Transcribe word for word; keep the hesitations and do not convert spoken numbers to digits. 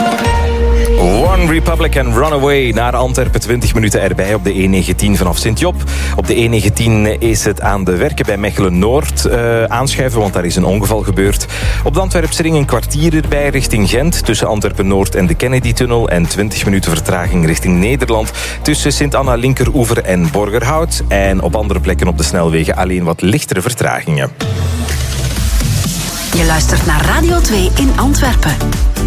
One Republic en Runaway naar Antwerpen, twintig minuten erbij op de E negentien vanaf Sint-Job. Op de E negentien is het aan de werken bij Mechelen-Noord uh, aanschuiven, want daar is een ongeval gebeurd. Op de Antwerpse ring een kwartier erbij richting Gent, tussen Antwerpen-Noord en de Kennedy-tunnel. En twintig minuten vertraging richting Nederland, tussen Sint-Anna, Linkeroever en Borgerhout. En op andere plekken op de snelwegen alleen wat lichtere vertragingen. Je luistert naar Radio twee in Antwerpen.